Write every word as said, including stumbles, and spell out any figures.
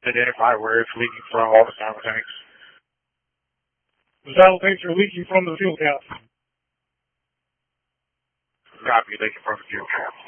identify where it's leaking from all the saddle tanks. The saddle tanks are leaking from the fuel cap. Copy, leaking from the fuel cap.